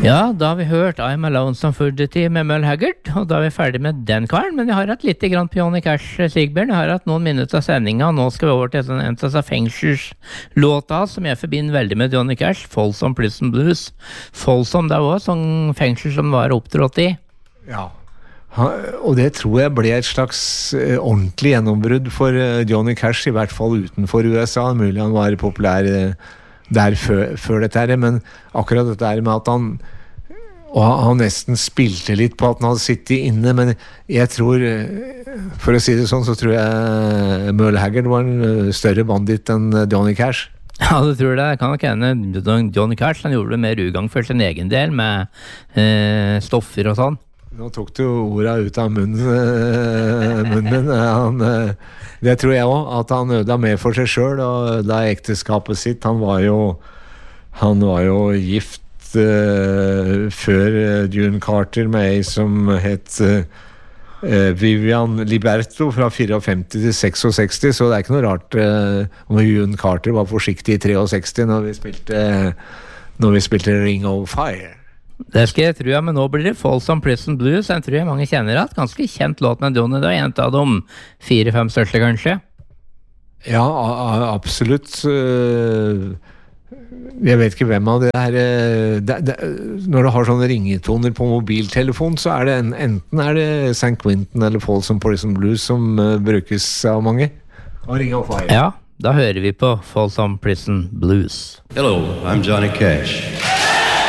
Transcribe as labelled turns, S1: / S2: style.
S1: Ja, da har vi hørt I'm a Lonesome Fugitive med Merle Haggard, og da er vi ferdig med den karen, men vi har hatt litt grann på Johnny Cash, Sigbjørn. Vi har hatt noen minutter av sendinga, og nå skal vi over til en av fengselslåta som jeg forbinder veldig med Johnny Cash, Folsom Prison Blues. Folsom, det var også sånn fengsel som var opptrådt i.
S2: Ja, og det tror jeg ble et slags ordentlig gjennombrudd for Johnny Cash, i hvert fall utenfor USA. Mulig han var populær der før dette her, men akkurat dette her med at han nesten spilte litt på at han hadde sittet inne, men jeg tror, for å si det sånn, så tror jeg Merle Haggard var en større banditt enn Johnny Cash.
S1: Ja, du tror det. Jeg kan nok hende Johnny Cash, han gjorde det mer ugang for sin egen del med stoffer og sånn.
S2: Nå tok du orda ut av munnen min. Det tror jeg også, at han ødela mer for seg selv, og da ekteskapet sitt. Han var jo gift før June Carter med ei som het Vivian Liberto fra 54 til 66, så det er ikke noe rart om June Carter var forsiktig i 63 når vi spilte Ring of Fire.
S1: Det skal jeg tro, men nå blir det Folsom Prison Blues. Jeg tror mange kjenner at ganske kjent låt med Johnny. Det er en av de 4-5 største, kanskje?
S2: Ja, absolutt. Jeg vet ikke hvem av det her når du har sånne ringetoner på mobiltelefon, så er det enten er det St. Quentin eller Folsom Prison Blues som brukes av mange. Og Ring of Fire.
S1: Ja, da hører vi på Folsom Prison Blues.
S3: Hello, I'm Johnny Cash.